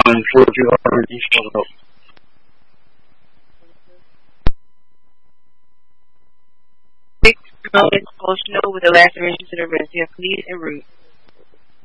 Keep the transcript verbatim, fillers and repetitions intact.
Um, Georgia already showed up. Six promoted full snow with the laceration to the wrist. You have bleed and root.